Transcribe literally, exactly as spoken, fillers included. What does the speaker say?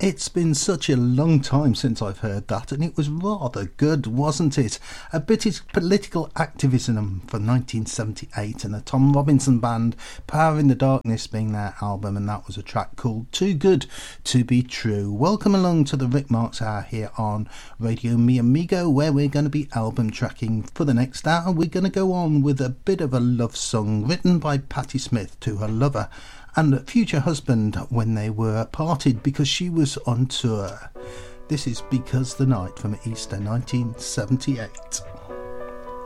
It's been such a long time since I've heard that, and it was rather good, wasn't it? A British political activism from nineteen seventy-eight, and the Tom Robinson Band, Power in the Darkness being their album, and that was a track called Too Good to Be True. Welcome along to the Rick Marks Hour here on Radio Mi Amigo, where we're going to be album tracking for the next hour. We're going to go on with a bit of a love song written by Patti Smith to her lover and future husband when they were parted because she was on tour. This is Because the Night from Easter nineteen seventy-eight.